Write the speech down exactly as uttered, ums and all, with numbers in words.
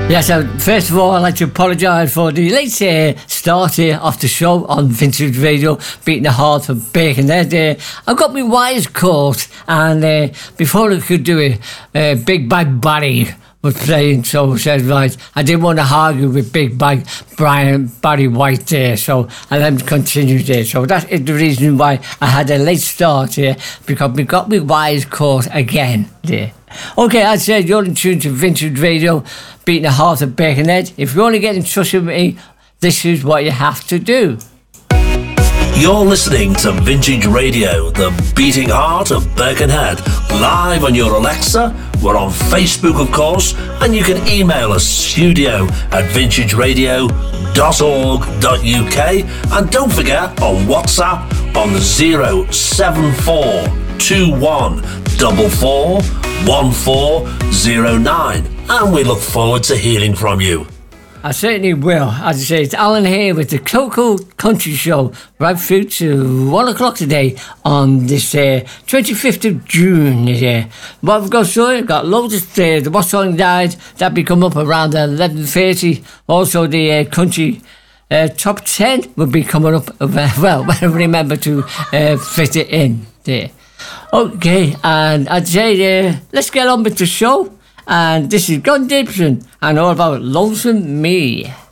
Yes, so first of all, I'd like to apologise for the late uh, start here off the show on Vintage Radio, beating the heart of Birkenhead. Uh, I got my wires caught, and uh, before I could do it, uh, Big Bag Barry was playing, so I said, right, I didn't want to argue with Big Bag Brian Barry White there, so I let him continue there. So that is the reason why I had a late start here, because we got my wires caught again there. Okay, I said you're in tune to Vintage Radio, beating the heart of Birkenhead. If you want to get in touch with me, this is what you have to do. You're listening to Vintage Radio, the beating heart of Birkenhead, live on your Alexa. We're on Facebook, of course, and you can email us, studio at vintage radio dot org dot U K. And don't forget, on WhatsApp, on the zero seven four two one four four one four zero nine. And we look forward to hearing from you. I certainly will. As I say, it's Alan here with the Coco Country Show, right through to one o'clock today on this uh, twenty-fifth of June. Yeah. What we've got through, we've got loads of uh, the What Song Died, that will come up around eleven thirty. Also, the uh, country uh, top ten will be coming up, uh, well, remember to uh, fit it in there. Okay, and I'd say uh, let's get on with the show. And this is Gun Dibson and all about Lonesome Me.